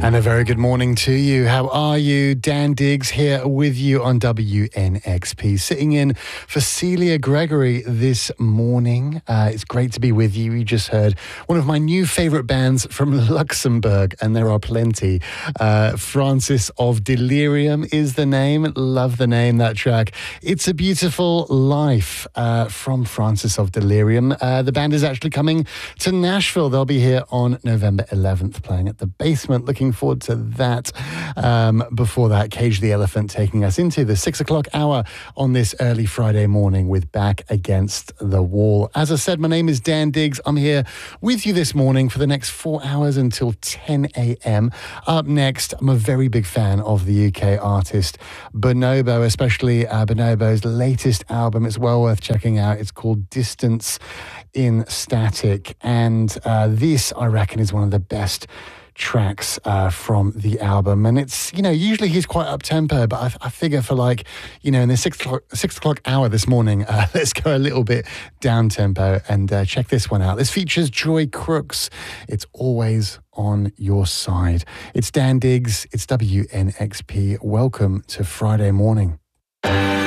And a very good morning to you. How are you? Dan Diggs here with you on WNXP, sitting in for Celia Gregory this morning. It's great to be with you. You just heard one of my new favourite bands from Luxembourg, and there are plenty. Francis of Delirium is the name. Love the name, that track. It's a Beautiful Life from Francis of Delirium. The band is actually coming to Nashville. They'll be here on November 11th, playing at the Basement. Looking forward to that. Before that, Cage the Elephant taking us into the 6 o'clock hour on this early Friday morning with Back Against the Wall. As I said, my name is Dan Diggs. I'm here with you this morning for the next 4 hours until 10 a.m. Up next, I'm a very big fan of the UK artist Bonobo, especially Bonobo's latest album. It's well worth checking out. It's called Distance in Static. And this, I reckon, is one of the best tracks from the album. And it's, usually he's quite up-tempo, but I figure for in the 6 o'clock hour this morning, let's go a little bit down-tempo and check this one out. This features Joy Crooks. It's Always on Your Side. It's Dan Diggs. It's WNXP. Welcome to Friday morning.